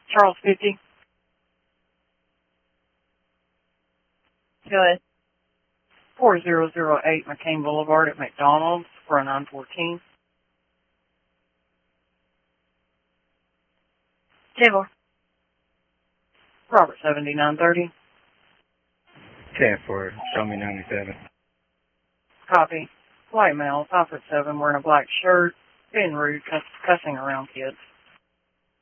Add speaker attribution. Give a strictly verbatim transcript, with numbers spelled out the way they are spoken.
Speaker 1: Charles fifty.
Speaker 2: Go ahead.
Speaker 1: four zero zero eight McCain Boulevard at McDonald's for a nine fourteen.
Speaker 2: ten four.
Speaker 1: Robert seventy-nine thirty.
Speaker 3: ten four, show me ninety-seven.
Speaker 1: Copy. White male, five foot seven, wearing a black shirt, being rude, cuss, cussing around kids.